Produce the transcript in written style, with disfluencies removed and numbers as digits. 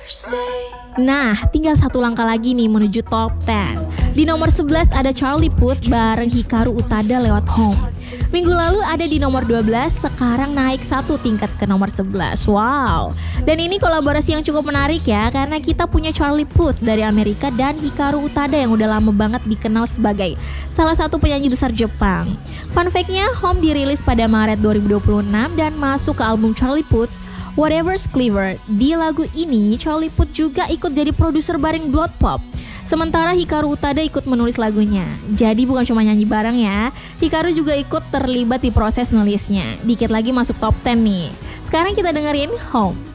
Nah, tinggal satu langkah lagi nih menuju top 10. Di nomor 11 ada Charlie Puth bareng Hikaru Utada lewat Home. Minggu lalu ada di nomor 12, sekarang naik satu tingkat ke nomor 11. Wow. Dan ini kolaborasi yang cukup menarik ya, karena kita punya Charlie Puth dari Amerika dan Hikaru Utada yang udah lama banget dikenal sebagai salah satu penyanyi besar Jepang. Fun fact-nya, Home dirilis pada Maret 2026 dan masuk ke album Charlie Puth Whatever's Clever. Di lagu ini, Charlie Puth juga ikut jadi produser bareng Blood Pop. Sementara Hikaru Utada ikut menulis lagunya. Jadi bukan cuma nyanyi bareng ya, Hikaru juga ikut terlibat di proses nulisnya. Dikit lagi masuk top 10 nih. Sekarang kita dengerin Home.